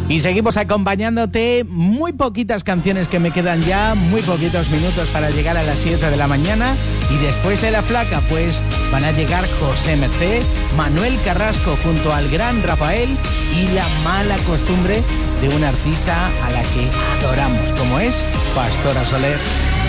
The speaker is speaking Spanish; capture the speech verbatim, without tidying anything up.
Y seguimos acompañándote, muy poquitas canciones que me quedan ya, muy poquitos minutos para llegar a las siete de la mañana. Y después de La Flaca, pues van a llegar José Mercé, Manuel Carrasco junto al gran Rafael y la mala costumbre de una artista a la que adoramos, como es Pastora Soler.